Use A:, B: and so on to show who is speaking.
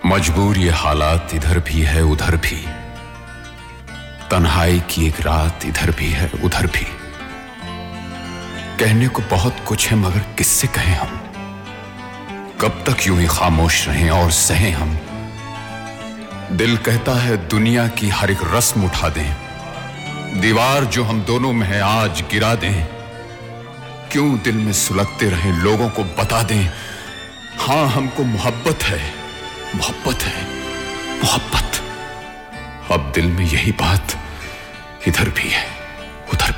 A: मजबूर ये हालात इधर भी है उधर भी, तन्हाई की एक रात इधर भी है उधर भी। कहने को बहुत कुछ है मगर किससे कहें हम, कब तक यूं ही खामोश रहें और सहें हम। दिल कहता है दुनिया की हर एक रस्म उठा दें, दीवार जो हम दोनों में है आज गिरा दें। क्यों दिल में सुलगते रहें, लोगों को बता दें हां हमको मोहब्बत है, मोहब्बत है, मोहब्बत। अब दिल में यही बात इधर भी है उधर भी।